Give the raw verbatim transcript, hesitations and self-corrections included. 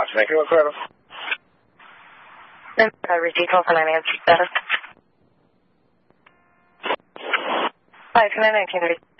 Matchmaker, what's that? I received call for nine A M status. five two nine nineteen thirty.